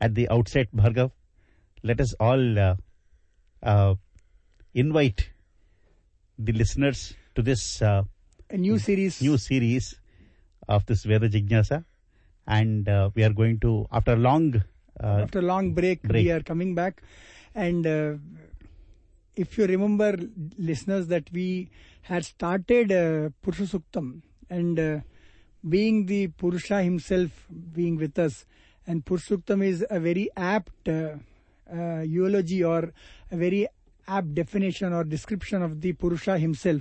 at the outset, Bhargav, let us all invite the listeners to this A new series of this Veda Jignasa, and we are going to, after a long break, we are coming back. And if you remember, listeners, that we had started Purusha Suktam, and being the Purusha himself being with us, and Purusha Suktam is a very apt eulogy or a very apt definition or description of the Purusha himself.